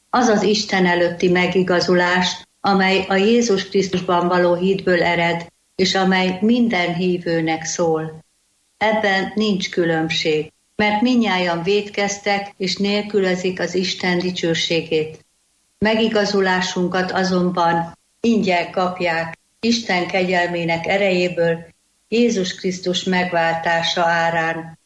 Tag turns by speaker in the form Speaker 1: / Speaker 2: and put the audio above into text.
Speaker 1: Az az Isten előtti megigazulás, amely a Jézus Krisztusban való hitből ered, és amely minden hívőnek szól. Ebben nincs különbség, mert mindnyájan vétkeztek és nélkülözik az Isten dicsőségét. Megigazulásunkat azonban ingyen kapják Isten kegyelmének erejéből, Jézus Krisztus megváltása árán,